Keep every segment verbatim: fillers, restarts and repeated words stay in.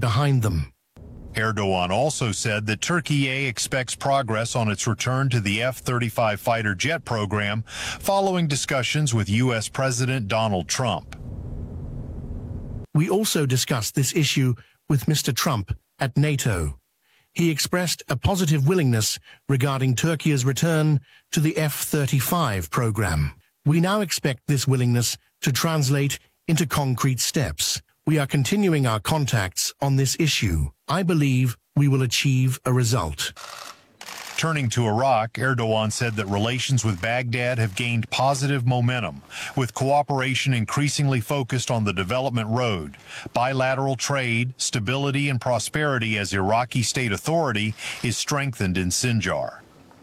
behind them. Erdogan also said that Turkey expects progress on its return to the F thirty-five fighter jet program following discussions with U S President Donald Trump. We also discussed this issue with Mister Trump at NATO. He expressed a positive willingness regarding Turkey's return to the F thirty-five program. We now expect this willingness to translate into concrete steps. We are continuing our contacts on this issue. I believe we will achieve a result. Turning to Iraq, Erdogan said that relations with Baghdad have gained positive momentum, with cooperation increasingly focused on the development road, bilateral trade, stability and prosperity as Iraqi state authority is strengthened in Sinjar.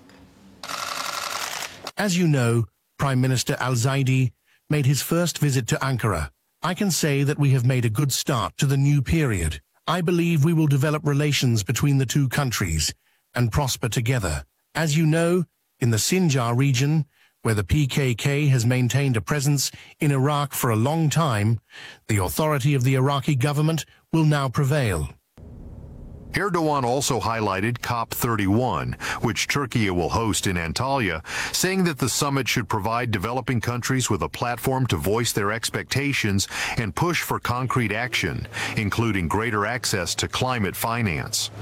As you know, Prime Minister Al-Zaidi made his first visit to Ankara. I can say that we have made a good start to the new period. I believe we will develop relations between the two countries and prosper together. As you know, in the Sinjar region, where the P K K has maintained a presence in Iraq for a long time, the authority of the Iraqi government will now prevail. Erdogan also highlighted COP thirty-one, which Turkey will host in Antalya, saying that the summit should provide developing countries with a platform to voice their expectations and push for concrete action, including greater access to climate finance.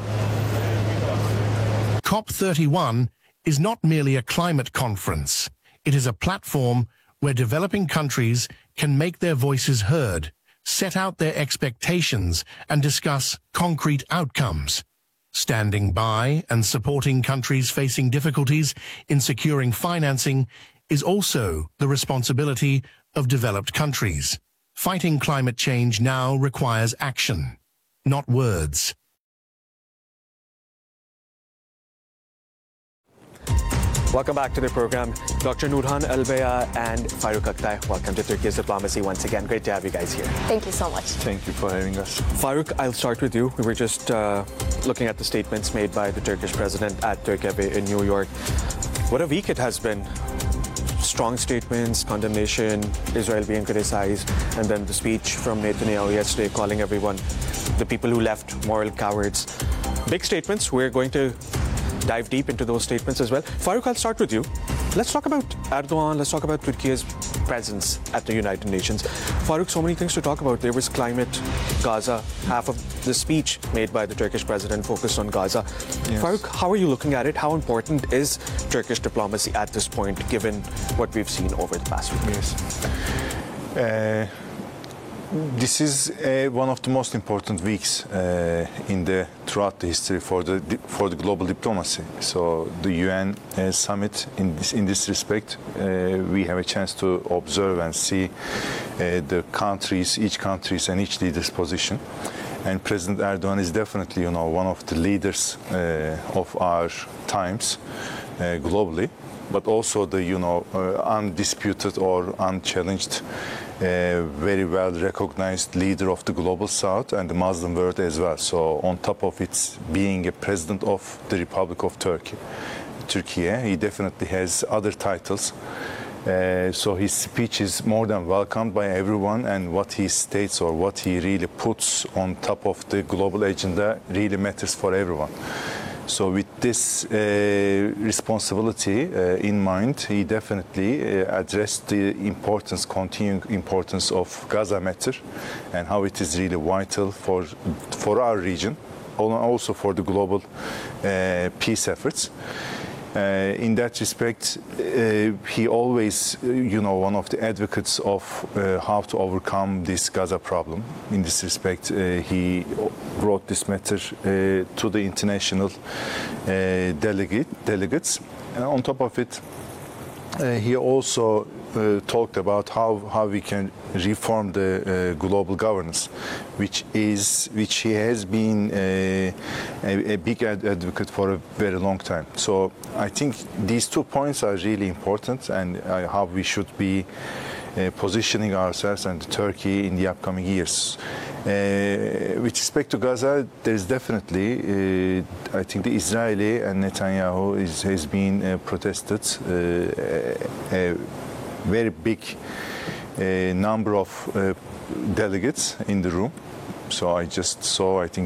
COP thirty-one is not merely a climate conference. It is a platform where developing countries can make their voices heard, set out their expectations, and discuss concrete outcomes. Standing by and supporting countries facing difficulties in securing financing is also the responsibility of developed countries. Fighting climate change now requires action, not words. Welcome back to the program. Doctor Nurhan Albayah and Farooq Akhtar, welcome to Turkey's Diplomacy once again. Great to have you guys here. Thank you so much. Thank you for having us. Farooq, I'll start with you. We were just uh, looking at the statements made by the Turkish president at Turkey in New York. What a week it has been. Strong statements, condemnation, Israel being criticized, and then the speech from Netanyahu yesterday calling everyone, the people who left, moral cowards. Big statements. We're going to dive deep into those statements as well. Farooq, I'll start with you. Let's talk about Erdogan. Let's talk about Turkey's presence at the United Nations. Farooq, so many things to talk about. There was climate, Gaza. Half of the speech made by the Turkish president focused on Gaza. Yes. Farooq, how are you looking at it? How important is Turkish diplomacy at this point, given what we've seen over the past few years? Yes. Uh, This is uh, one of the most important weeks uh, in the throughout the history for the for the global diplomacy. So the U N uh, summit in this in this respect, uh, we have a chance to observe and see uh, the countries, each country's and each leader's position. And President Erdogan is definitely, you know, one of the leaders uh, of our times uh, globally, but also the, you know, uh, undisputed or unchallenged, a very well recognized leader of the global south and the Muslim world as well. So on top of it being a president of the Republic of Turkey, Turkey, he definitely has other titles. Uh, so his speech is more than welcomed by everyone, and what he states or what he really puts on top of the global agenda really matters for everyone. So with this uh, responsibility uh, in mind, he definitely uh, addressed the importance, continuing importance of Gaza matter and how it is really vital for, for our region, also for the global uh, peace efforts. Uh, in that respect, uh, he always, uh, you know, one of the advocates of uh, how to overcome this Gaza problem. In this respect, uh, he brought this matter uh, to the international uh, delegate, delegates. And on top of it, uh, he also uh, talked about how, how we can reform the uh, global governance, which is which he has been uh, a, a big ad advocate for a very long time. So I think these two points are really important, and uh, how we should be uh, positioning ourselves and Turkey in the upcoming years. Uh, with respect to Gaza, there is definitely, uh, I think the Israeli and Netanyahu is, has been uh, protested uh, a, a very big uh, number of uh, delegates in the room. So I just saw, I think,